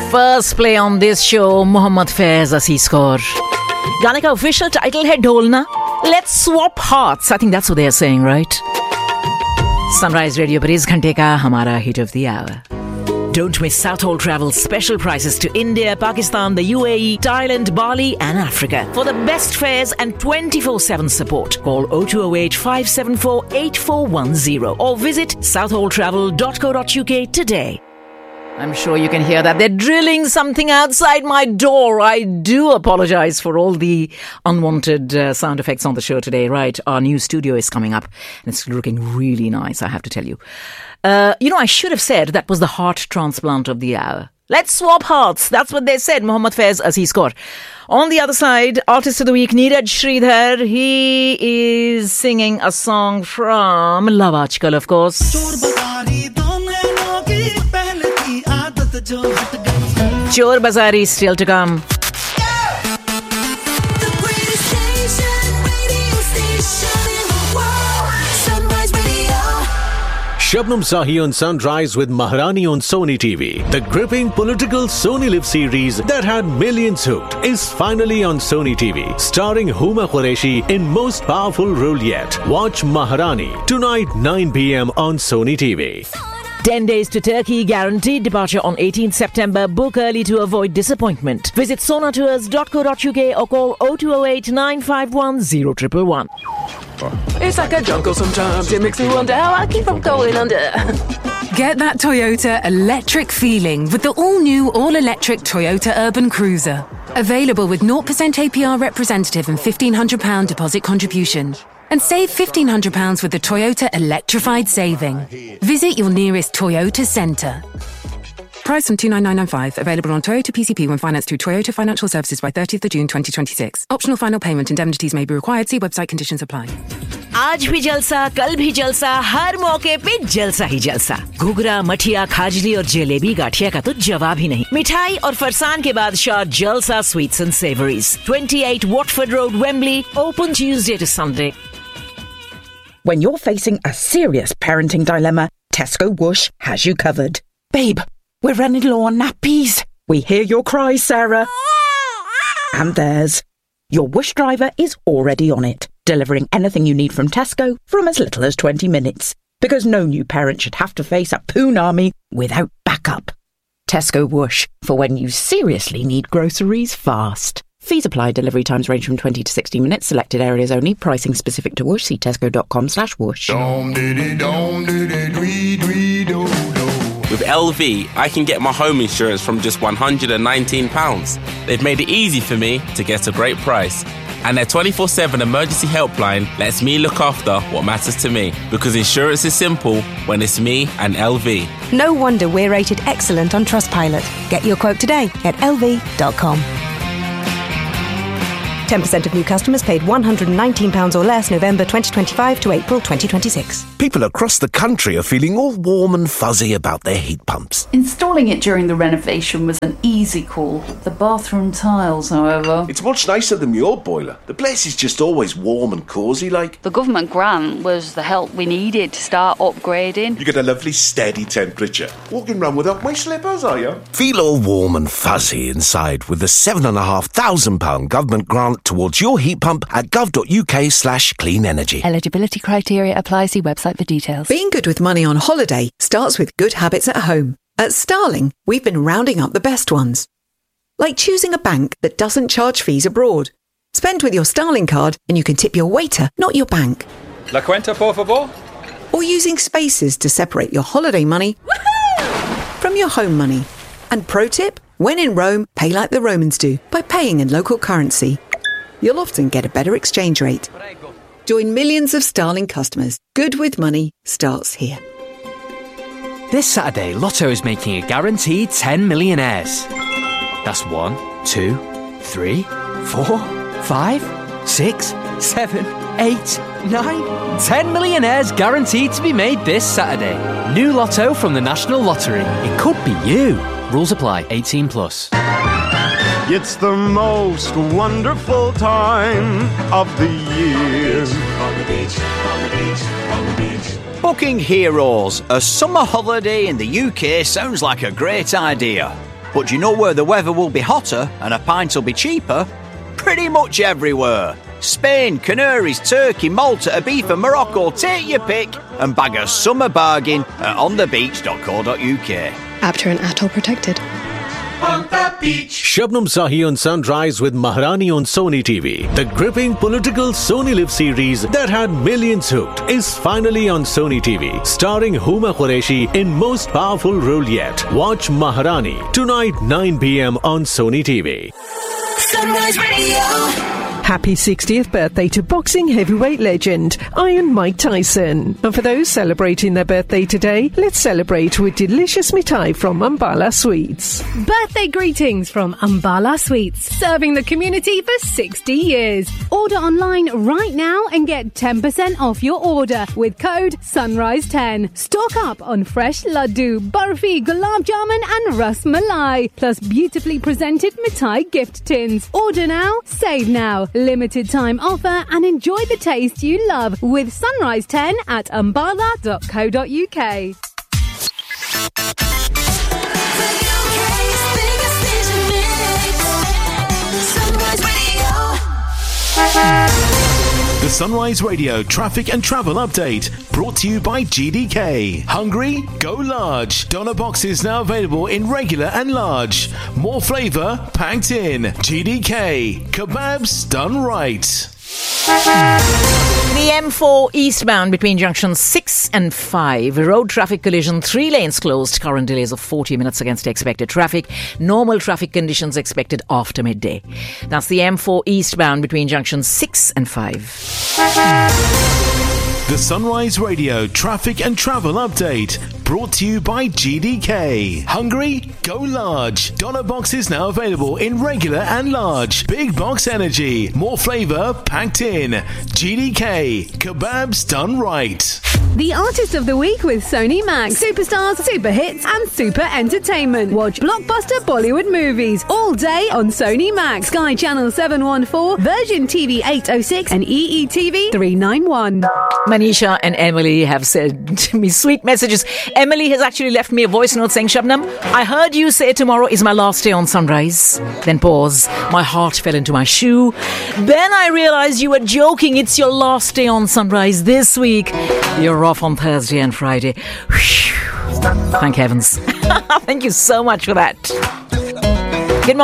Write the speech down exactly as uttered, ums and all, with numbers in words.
First play on this show, Mohammad Faiz Aziz Kaur. गाने का official title है ढोलना. Let's swap hearts. I think that's what they're saying, right? Sunrise Radio पर इस घंटे का हमारा hit of the hour. Don't miss Southall Travel's special prices to India, Pakistan, the U A E, Thailand, Bali and Africa. For the best fares and twenty-four seven support, call oh two oh eight, five seven four, eight four one oh or visit southall travel dot co dot uk today. I'm sure you can hear that. They're drilling something outside my door. I do apologize for all the unwanted uh, sound effects on the show today. Right, our new studio is coming up and it's looking really nice, I have to tell you. Uh, you know, I should have said that was the heart transplant of the hour. Let's swap hearts. That's what they said, Mohammad Faiz Aziz Kaur. On the other side, Artist of the Week, Neeraj Sridhar. He is singing a song from Love Aajkal, of course. Chor Bazari still to come. Shabnam Sahi on Sunrise with Maharani on Sony T V. The gripping political Sony Live series that had millions hooked is finally on Sony T V, starring Huma Qureshi in most powerful role yet. Watch Maharani tonight nine p.m. on Sony T V. ten days to Turkey, guaranteed departure on eighteenth September. Book early to avoid disappointment. Visit sonatours dot co dot uk or call oh two oh eight, nine five one, oh one one one. It's like a jungle sometimes. It makes me wonder how I keep from going under. Get that Toyota electric feeling with the all-new, all-electric Toyota Urban Cruiser. Available with zero percent A P R representative and fifteen hundred pounds deposit contribution. And save fifteen hundred pounds with the Toyota Electrified Saving. Visit your nearest Toyota centre. Price from two nine nine nine five. Available on Toyota P C P when financed through Toyota Financial Services by thirtieth of June twenty twenty-six. Optional final payment indemnities may be required. See website conditions apply. आज भी जलसा, कल भी जलसा, हर मौके पे जलसा ही जलसा. घुघरा, मठिया, खाजली और जलेबी गाठिया का तो जवाब ही नहीं. मिठाई और फरसान के बादशाह जलसा sweets and savouries. twenty-eight Watford Road, Wembley. Open Tuesday to Sunday. When you're facing a serious parenting dilemma, Tesco Whoosh has you covered. Babe, we're running low on nappies. We hear your cries, Sarah. And theirs. Your Whoosh driver is already on it, delivering anything you need from Tesco from as little as twenty minutes. Because no new parent should have to face a poon army without backup. Tesco Whoosh, for when you seriously need groceries fast. Fees apply. Delivery times range from twenty to sixty minutes. Selected areas only. Pricing specific to Whoosh. See tesco.com slash whoosh. With L V, I can get my home insurance from just one hundred nineteen pounds. They've made it easy for me to get a great price. And their twenty-four seven emergency helpline lets me look after what matters to me. Because insurance is simple when it's me and L V. No wonder we're rated excellent on Trustpilot. Get your quote today at L V dot com. ten percent of new customers paid one hundred nineteen pounds or less November twenty twenty-five to April twenty twenty-six. People across the country are feeling all warm and fuzzy about their heat pumps. Installing it during the renovation was an easy call. The bathroom tiles, however... It's much nicer than your boiler. The place is just always warm and cosy like. The government grant was the help we needed to start upgrading. You get a lovely steady temperature. Walking around without my slippers, are you? Feel all warm and fuzzy inside with the seven and a half thousand pound government grant towards your heat pump at gov.uk slash clean energy. Eligibility criteria apply. See website for details. Being good with money on holiday starts with good habits at home. At Starling, we've been rounding up the best ones. Like choosing a bank that doesn't charge fees abroad. Spend with your Starling card and you can tip your waiter, not your bank. La cuenta, por favor. Or using spaces to separate your holiday money from your home money. And pro tip, when in Rome, pay like the Romans do by paying in local currency. You'll often get a better exchange rate. Join millions of Starling customers. Good with money starts here. This Saturday, Lotto is making a guaranteed ten millionaires. That's one, two, three, four, five, six, seven, eight, nine, ten millionaires guaranteed to be made this Saturday. New Lotto from the National Lottery. It could be you. Rules apply. eighteen plus. It's the most wonderful time of the year. On the beach, on the beach, on the beach. Booking Heroes. A summer holiday in the U K sounds like a great idea. But do you know where the weather will be hotter and a pint will be cheaper? Pretty much everywhere. Spain, Canaries, Turkey, Malta, Ibiza, Morocco, take your pick and bag a summer bargain at on the beach dot co dot U K. Apter and Atoll protected. On the beach. Shabnam Sahi on Sunrise with Maharani on Sony T V. The gripping political Sony Live series that had millions hooked is finally on Sony T V, starring Huma Qureshi in most powerful role yet. Watch Maharani tonight nine p.m. on Sony T V. Sunrise Radio. Happy sixtieth birthday to boxing heavyweight legend Iron Mike Tyson. And for those celebrating their birthday today, let's celebrate with delicious mithai from Ambala Sweets. Birthday greetings from Ambala Sweets, serving the community for sixty years. Order online right now and get ten percent off your order with code Sunrise ten. Stock up on fresh laddu, barfi, gulab jamun and ras malai, plus beautifully presented mithai gift tins. Order now, save now. Limited time offer and enjoy the taste you love with Sunrise ten at ambala dot co dot U K. The Sunrise Radio Traffic and Travel Update, brought to you by G D K. Hungry? Go large. Doner boxes now available in regular and large. More flavour packed in. G D K. Kebabs done right. The M four eastbound between junctions six and five. Road traffic collision, three lanes closed. Current delays of forty minutes against expected traffic. Normal traffic conditions expected after midday. That's the M four eastbound between junctions six and five. The Sunrise Radio Traffic and Travel Update, brought to you by G D K. Hungry? Go large. Doner boxes now available in regular and large. Big box energy. More flavour packed in. G D K. Kebabs done right. The Artist of the Week with Sony Max. Superstars, super hits and super entertainment. Watch blockbuster Bollywood movies all day on Sony Max. Sky Channel seven one four, Virgin T V eight oh six and E E T V three ninety-one. Manisha and Emily have said to me sweet messages. Emily has actually left me a voice note saying, Shabnam, I heard you say tomorrow is my last day on Sunrise. Then pause. My heart fell into my shoe. Then I realized you were joking. It's your last day on Sunrise this week. You're off on Thursday and Friday. Whew. Thank heavens. Thank you so much for that.